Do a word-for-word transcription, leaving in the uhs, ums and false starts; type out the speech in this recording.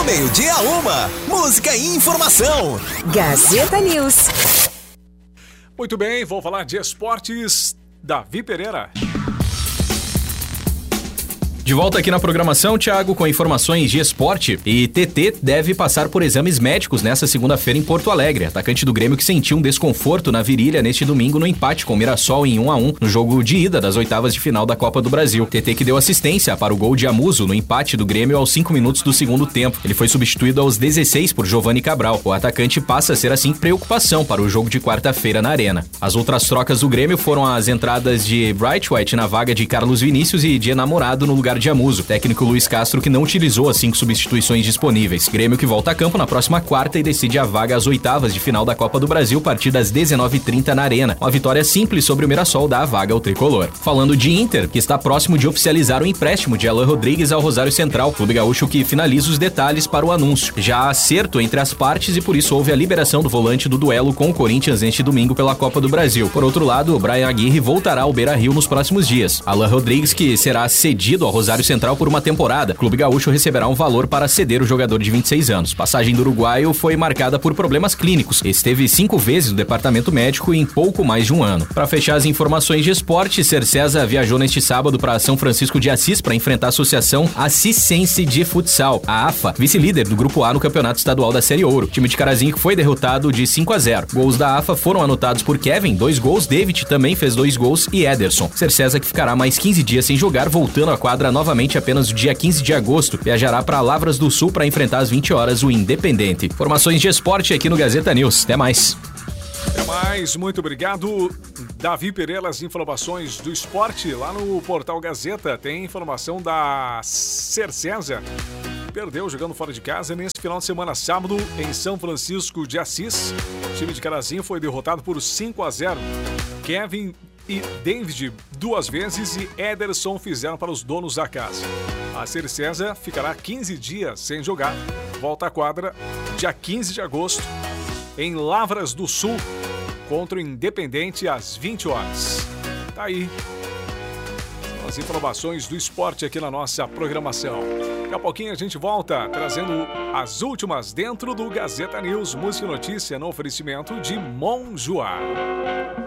meio-dia a uma. Música e informação. Gazeta News. Muito bem, vou falar de esportes. Davi Pereira. De volta aqui na programação, Thiago, com informações de esporte. E T T deve passar por exames médicos nesta segunda-feira em Porto Alegre. Atacante do Grêmio que sentiu um desconforto na virilha neste domingo no empate com o Mirassol em um a um no jogo de ida das oitavas de final da Copa do Brasil. T T que deu assistência para o gol de Amuso no empate do Grêmio aos cinco minutos do segundo tempo. Ele foi substituído aos dezesseis por Giovani Cabral. O atacante passa a ser assim preocupação para o jogo de quarta-feira na Arena. As outras trocas do Grêmio foram as entradas de Brightwhite na vaga de Carlos Vinícius e de Enamorado no lugar de Amuso. Técnico Luiz Castro que não utilizou as cinco substituições disponíveis. Grêmio que volta a campo na próxima quarta e decide a vaga às oitavas de final da Copa do Brasil a partir das dezenove e trinta na Arena. Uma vitória simples sobre o Mirassol dá a vaga ao tricolor. Falando de Inter, que está próximo de oficializar o empréstimo de Alan Rodrigues ao Rosário Central. Clube gaúcho que finaliza os detalhes para o anúncio. Já há acerto entre as partes e por isso houve a liberação do volante do duelo com o Corinthians neste domingo pela Copa do Brasil. Por outro lado, o Brian Aguirre voltará ao Beira-Rio nos próximos dias. Alan Rodrigues que será cedido ao Rosário Central por uma temporada. O Clube gaúcho receberá um valor para ceder o jogador de vinte e seis anos. Passagem do uruguaio foi marcada por problemas clínicos. Esteve cinco vezes no departamento médico em pouco mais de um ano. Para fechar as informações de esporte, Cercesa viajou neste sábado para São Francisco de Assis para enfrentar a Associação Assisense de Futsal, a AFA, vice-líder do Grupo A no Campeonato Estadual da Série Ouro. O time de Carazinho foi derrotado de cinco a zero. Gols da AFA foram anotados por Kevin, dois gols, David também fez dois gols e Ederson. Cercesa que ficará mais quinze dias sem jogar, voltando à quadra novamente apenas no dia quinze de agosto, viajará para Lavras do Sul para enfrentar às vinte horas o Independente. Informações de esporte aqui no Gazeta News. Até mais. Até mais, muito obrigado. Davi Pereira, as informações do esporte lá no Portal Gazeta. Tem informação da Cercesa. Perdeu jogando fora de casa nesse final de semana, sábado, em São Francisco de Assis. O time de Carazinho foi derrotado por cinco a zero. Kevin e David duas vezes e Ederson fizeram para os donos da casa. A Cercesa ficará quinze dias sem jogar. Volta à quadra dia quinze de agosto em Lavras do Sul contra o Independente às vinte horas. Tá aí as informações do esporte aqui na nossa programação. Daqui a pouquinho a gente volta trazendo as últimas dentro do Gazeta News. Música e notícia no oferecimento de Monjoar.